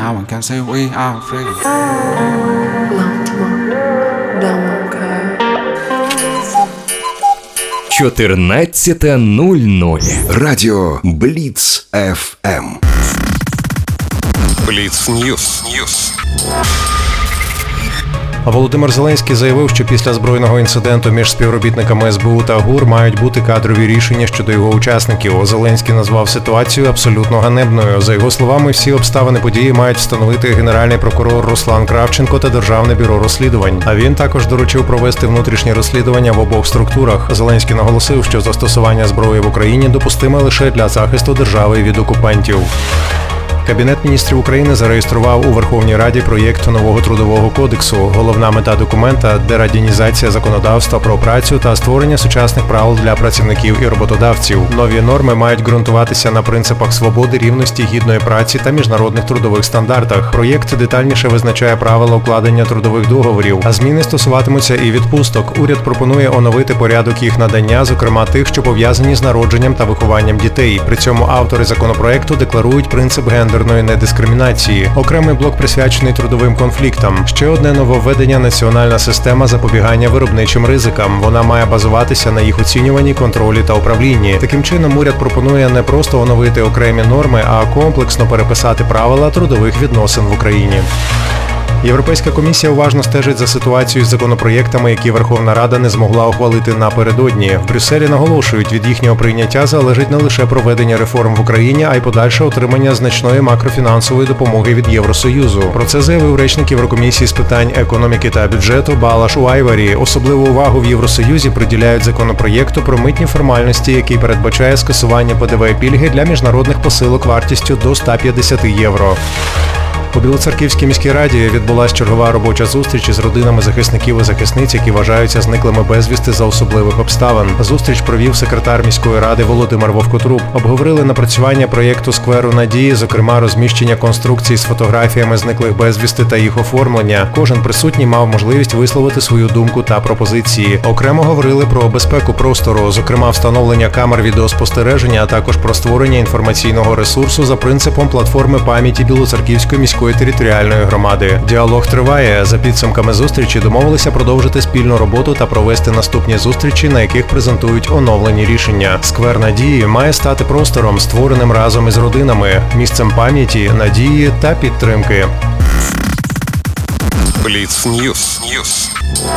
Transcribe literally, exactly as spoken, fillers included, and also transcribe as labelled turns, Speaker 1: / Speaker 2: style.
Speaker 1: now one can say we are free.
Speaker 2: чотирнадцята нуль нуль.
Speaker 3: Радіо Бліц еф ем.
Speaker 4: Бліц Ньюс. Ньюс.
Speaker 5: Володимир Зеленський заявив, що після збройного інциденту між співробітниками ес бе у та ГУР мають бути кадрові рішення щодо його учасників. Зеленський назвав ситуацію абсолютно ганебною. За його словами, всі обставини події мають встановити Генеральний прокурор Руслан Кравченко та Державне бюро розслідувань. А він також доручив провести внутрішнє розслідування в обох структурах. Зеленський наголосив, що застосування зброї в Україні допустиме лише для захисту держави від окупантів. Кабінет міністрів України зареєстрував у Верховній Раді проєкт нового трудового кодексу. Головна мета документа – дерадянізація законодавства про працю та створення сучасних правил для працівників і роботодавців. Нові норми мають ґрунтуватися на принципах свободи, рівності, гідної праці та міжнародних трудових стандартах. Проєкт детальніше визначає правила укладення трудових договорів, а зміни стосуватимуться і відпусток. Уряд пропонує оновити порядок їх надання, зокрема тих, що пов'язані з народженням та вихованням дітей. При цьому автори законопроекту декларують принцип гендерної недискримінації. Окремий блок присвячений трудовим конфліктам. Ще одне нововведення – національна система запобігання виробничим ризикам. Вона має базуватися на їх оцінюванні, контролі та управлінні. Таким чином, уряд пропонує не просто оновити окремі норми, а комплексно переписати правила трудових відносин в Україні. Європейська комісія уважно стежить за ситуацією з законопроєктами, які Верховна Рада не змогла ухвалити напередодні. В Брюсселі наголошують, від їхнього прийняття залежить не лише проведення реформ в Україні, а й подальше отримання значної макрофінансової допомоги від Євросоюзу. Про це заявив речник Єврокомісії з питань економіки та бюджету Балаш Уайварі. Особливу увагу в Євросоюзі приділяють законопроєкту про митні формальності, який передбачає скасування Пе Де Ве пільги для міжнародних посилок вартістю до ста п'ятдесят євро. У Білоцерківській міській раді відбулася чергова робоча зустріч із родинами захисників і захисниць, які вважаються зниклими безвісти за особливих обставин. Зустріч провів секретар міської ради Володимир Вовкотруб. Обговорили напрацювання проєкту «Скверу Надії», зокрема розміщення конструкцій з фотографіями зниклих безвісти та їх оформлення. Кожен присутній мав можливість висловити свою думку та пропозиції. Окремо говорили про безпеку простору, зокрема встановлення камер відеоспостереження, а також про створення інформаційного ресурсу за принципом платформи пам'яті Білоцерківської міської територіальної громади. Діалог триває. За підсумками зустрічі домовилися продовжити спільну роботу та провести наступні зустрічі, на яких презентують оновлені рішення. Сквер Надії має стати простором, створеним разом із родинами, місцем пам'яті, надії та підтримки.
Speaker 4: Бліц Ньюс. Ньюс.